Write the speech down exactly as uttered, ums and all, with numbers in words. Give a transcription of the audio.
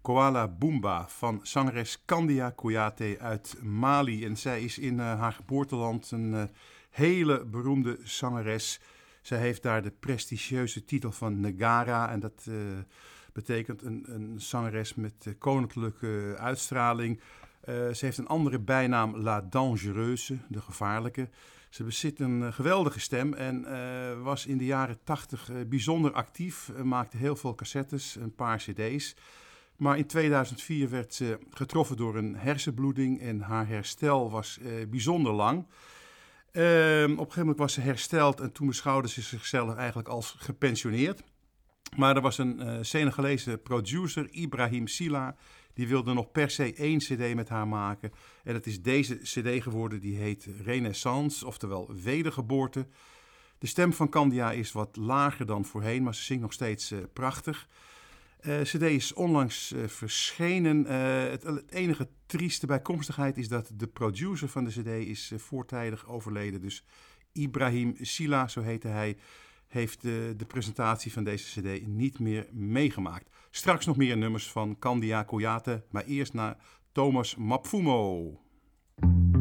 Koala Boomba van zangeres Candia Koyate uit Mali. En zij is in uh, haar geboorteland een uh, hele beroemde zangeres. Zij heeft daar de prestigieuze titel van Negara en dat uh, betekent een, een zangeres met uh, koninklijke uitstraling. Uh, ze heeft een andere bijnaam, La Dangereuse, de gevaarlijke. Ze bezit een uh, geweldige stem en uh, was in de jaren tachtig uh, bijzonder actief. Uh, maakte heel veel cassettes, een paar cd's. Maar in tweeduizend vier werd ze getroffen door een hersenbloeding en haar herstel was uh, bijzonder lang. Uh, op een gegeven moment was ze hersteld en toen beschouwde ze zichzelf eigenlijk als gepensioneerd. Maar er was een uh, Senegalese producer, Ibrahim Silla, die wilde nog per se één cd met haar maken. En het is deze cd geworden, die heet Renaissance, oftewel wedergeboorte. De stem van Candia is wat lager dan voorheen, maar ze zingt nog steeds uh, prachtig. De uh, cd is onlangs uh, verschenen. Uh, het, het enige trieste bijkomstigheid is dat de producer van de cd is uh, voortijdig overleden. Dus Ibrahim Silla, zo heette hij, heeft de, de presentatie van deze cd niet meer meegemaakt. Straks nog meer nummers van Candia Koyate, maar eerst naar Thomas Mapfumo.